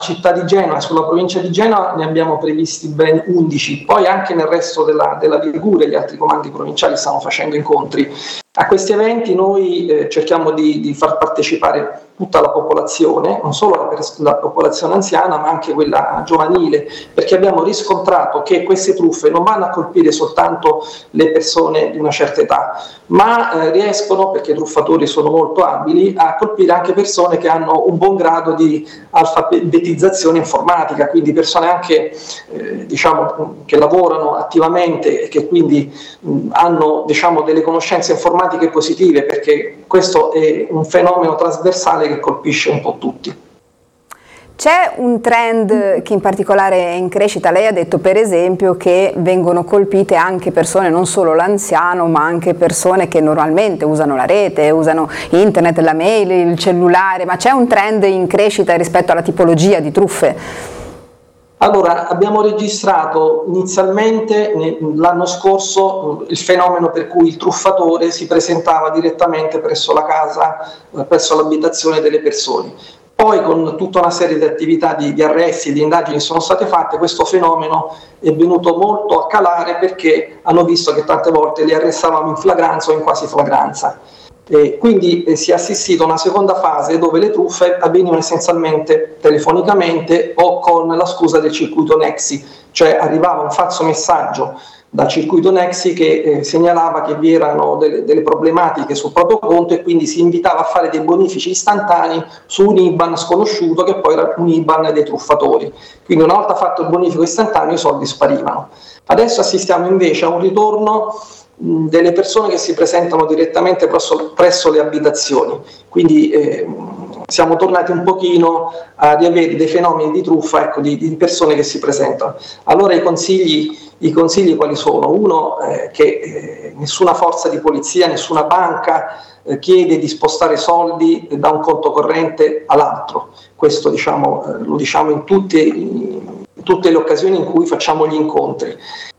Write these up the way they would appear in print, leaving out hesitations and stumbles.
città di Genova e sulla provincia di Genova ne abbiamo previsti ben 11, poi anche nel resto della Liguria gli altri comandi provinciali stanno facendo incontri. A questi eventi noi cerchiamo di far partecipare tutta la popolazione, non solo la popolazione anziana ma anche quella giovanile, perché abbiamo riscontrato che queste truffe non vanno a colpire soltanto le persone di una certa età, ma riescono, perché i truffatori sono molto abili, a colpire anche persone che hanno un buon grado di alfabetizzazione informatica, quindi persone anche che lavorano attivamente e che quindi hanno delle conoscenze informatiche positive, perché questo è un fenomeno trasversale che colpisce un po' tutti. C'è un trend che in particolare è in crescita? Lei ha detto per esempio che vengono colpite anche persone, non solo l'anziano, ma anche persone che normalmente usano la rete, usano internet, la mail, il cellulare, ma c'è un trend in crescita rispetto alla tipologia di truffe? Allora, abbiamo registrato inizialmente l'anno scorso il fenomeno per cui il truffatore si presentava direttamente presso la casa, presso l'abitazione delle persone. Poi con tutta una serie di attività di arresti e di indagini che sono state fatte, questo fenomeno è venuto molto a calare, perché hanno visto che tante volte li arrestavamo in flagranza o in quasi flagranza. Quindi si è assistito a una seconda fase dove le truffe avvenivano essenzialmente telefonicamente o con la scusa del circuito Nexi, cioè arrivava un falso messaggio dal circuito Nexi che segnalava che vi erano delle problematiche sul proprio conto, e quindi si invitava a fare dei bonifici istantanei su un IBAN sconosciuto, che poi era un IBAN dei truffatori. Quindi una volta fatto il bonifico istantaneo i soldi sparivano. Adesso assistiamo invece a un ritorno delle persone che si presentano direttamente presso le abitazioni, quindi siamo tornati un pochino a riavere dei fenomeni di truffa, di persone che si presentano. Allora i consigli quali sono? Uno, che nessuna forza di polizia, nessuna banca chiede di spostare soldi da un conto corrente all'altro. Questo lo diciamo in tutte le occasioni in cui facciamo gli incontri.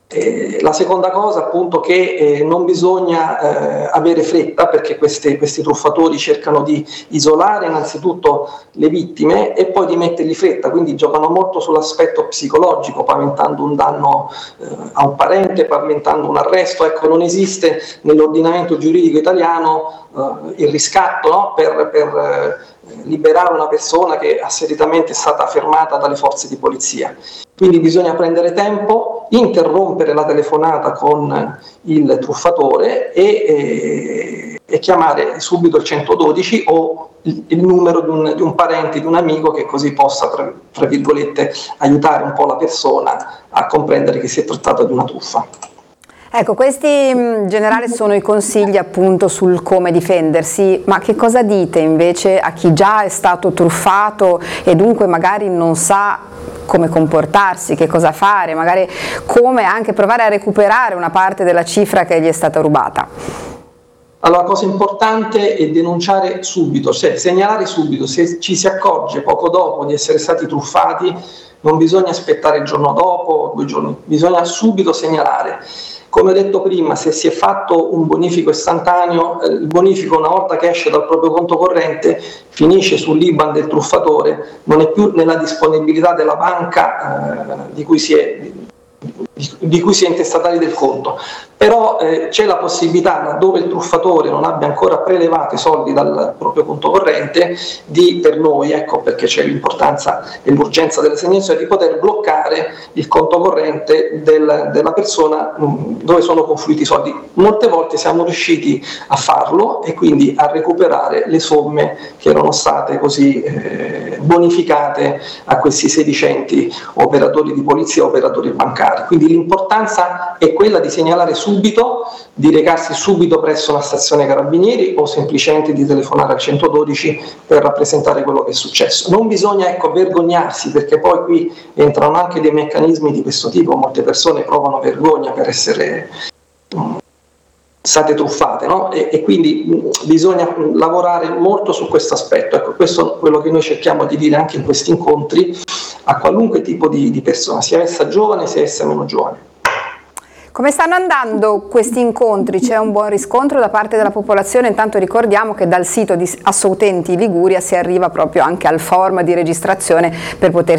La seconda cosa, appunto, che non bisogna avere fretta, perché questi truffatori cercano di isolare innanzitutto le vittime e poi di mettergli fretta, quindi giocano molto sull'aspetto psicologico, paventando un danno a un parente, paventando un arresto. Ecco, non esiste nell'ordinamento giuridico italiano il riscatto, no? per liberare una persona che asseritamente è stata fermata dalle forze di polizia. Quindi bisogna prendere tempo, interrompere la telefonata con il truffatore e chiamare subito il 112 o il numero di un parente, di un amico, che così possa, tra virgolette, aiutare un po' la persona a comprendere che si è trattato di una truffa. Ecco, questi in generale sono i consigli appunto sul come difendersi, ma che cosa dite invece a chi già è stato truffato e dunque magari non sa come comportarsi, che cosa fare, magari come anche provare a recuperare una parte della cifra che gli è stata rubata? Allora, la cosa importante è denunciare subito, cioè segnalare subito. Se ci si accorge poco dopo di essere stati truffati, non bisogna aspettare il giorno dopo, 2 giorni, bisogna subito segnalare. Come ho detto prima, se si è fatto un bonifico istantaneo, il bonifico, una volta che esce dal proprio conto corrente, finisce sull'IBAN del truffatore, non è più nella disponibilità della banca di cui si è intestatari del conto. Però c'è la possibilità, laddove il truffatore non abbia ancora prelevato i soldi dal proprio conto corrente, per noi, ecco perché c'è l'importanza e l'urgenza della segnalazione, di poter bloccare il conto corrente della persona dove sono confluiti i soldi. Molte volte siamo riusciti a farlo e quindi a recuperare le somme che erano state così bonificate a questi sedicenti operatori di polizia, operatori bancari. Quindi l'importanza è quella di segnalare subito, di recarsi subito presso la stazione Carabinieri o semplicemente di telefonare al 112 per rappresentare quello che è successo. Non bisogna vergognarsi, perché poi qui entrano anche dei meccanismi di questo tipo. Molte persone provano vergogna per essere state truffate, no? E quindi bisogna lavorare molto su questo aspetto. Ecco, questo è quello che noi cerchiamo di dire anche in questi incontri a qualunque tipo di persona, sia essa giovane sia essa meno giovane. Come stanno andando questi incontri? C'è un buon riscontro da parte della popolazione? Intanto ricordiamo che dal sito di Assoutenti Liguria si arriva proprio anche al form di registrazione per potersi